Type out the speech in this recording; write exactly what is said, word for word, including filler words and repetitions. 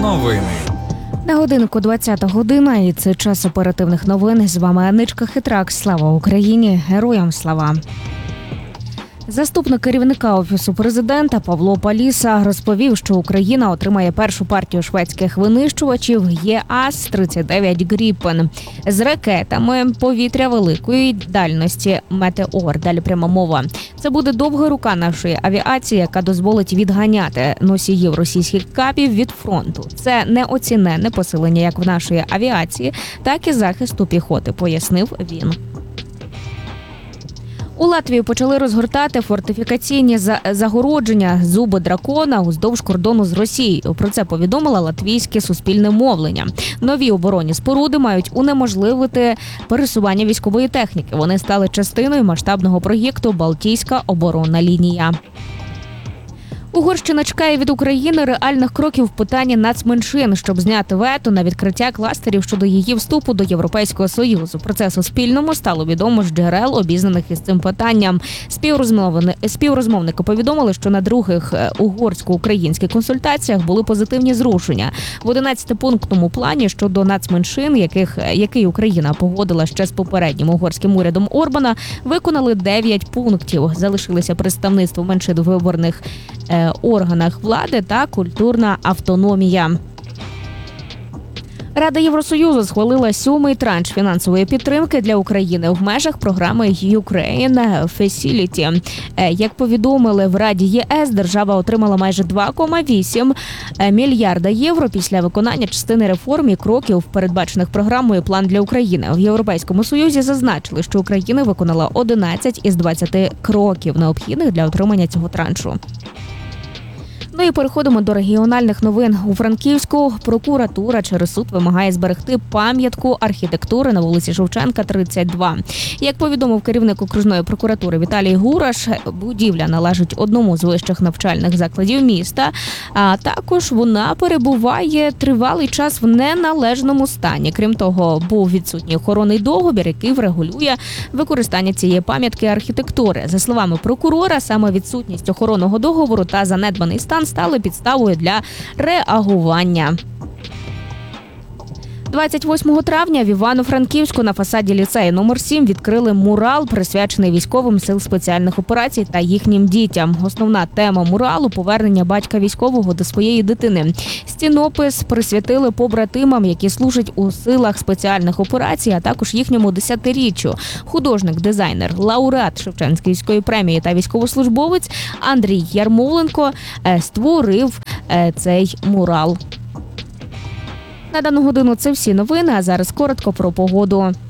Новини. На годинку двадцята година, і це час оперативних новин. З вами Аничка Хитрак. Слава Україні! Героям слава! Заступник керівника Офісу президента Павло Паліса розповів, що Україна отримає першу партію шведських винищувачів Е А С тридцять дев'ять Гріпен з ракетами повітря великої дальності «Метеор». Далі пряма мова. Це буде довга рука нашої авіації, яка дозволить відганяти носіїв російських кабів від фронту. Це неоціненне посилення як в нашої авіації, так і захисту піхоти, пояснив він. У Латвії почали розгортати фортифікаційні загородження «Зуби дракона» уздовж кордону з Росією. Про це повідомило латвійське суспільне мовлення. Нові оборонні споруди мають унеможливити пересування військової техніки. Вони стали частиною масштабного проєкту «Балтійська оборонна лінія». Угорщина чекає від України реальних кроків в питанні нацменшин, щоб зняти вето на відкриття кластерів щодо її вступу до Європейського Союзу. Про це Суспільному стало відомо з джерел, обізнаних із цим питанням. Співрозмовники повідомили, що на других угорсько-українських консультаціях були позитивні зрушення. В одинадцятипунктному плані щодо нацменшин, яких, який Україна погодила ще з попереднім угорським урядом Орбана, виконали дев'ять пунктів. Залишилися представництво меншин в виборних органах влади та культурна автономія. Рада Євросоюзу схвалила сьомий транш фінансової підтримки для України в межах програми Ukraine Facility. Як повідомили в Раді Є Ес, держава отримала майже два цілих вісім мільярда євро після виконання частини реформ і кроків, передбачених програмою «План для України». В Європейському Союзі зазначили, що Україна виконала одинадцять із двадцяти кроків, необхідних для отримання цього траншу. Ну і переходимо до регіональних новин. У Франківську прокуратура через суд вимагає зберегти пам'ятку архітектури на вулиці Шевченка, тридцять два. Як повідомив керівник окружної прокуратури Віталій Гураш, будівля належить одному з вищих навчальних закладів міста, а також вона перебуває тривалий час в неналежному стані. Крім того, був відсутній охоронний договір, який врегулює використання цієї пам'ятки архітектури. За словами прокурора, саме відсутність охоронного договору та занедбаний стан стали підставою для реагування. двадцять восьмого травня в Івано-Франківську на фасаді ліцею номер сім відкрили мурал, присвячений військовим сил спеціальних операцій та їхнім дітям. Основна тема муралу – повернення батька військового до своєї дитини. Стінопис присвятили побратимам, які служать у силах спеціальних операцій, а також їхньому десятиріччю. Художник, дизайнер, лауреат Шевченківської премії та військовослужбовець Андрій Ярмоленко створив цей мурал. На дану годину це всі новини, а зараз коротко про погоду.